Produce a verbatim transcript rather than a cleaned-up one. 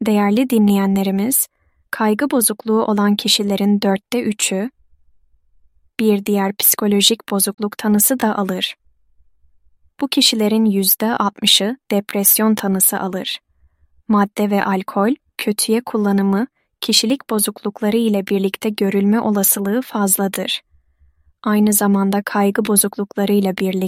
Değerli dinleyenlerimiz, kaygı bozukluğu olan kişilerin dörtte üçü, bir diğer psikolojik bozukluk tanısı da alır. Bu kişilerin yüzde altmışı depresyon tanısı alır. Madde ve alkol, kötüye kullanımı, kişilik bozuklukları ile birlikte görülme olasılığı fazladır. Aynı zamanda kaygı bozuklukları ile birlikte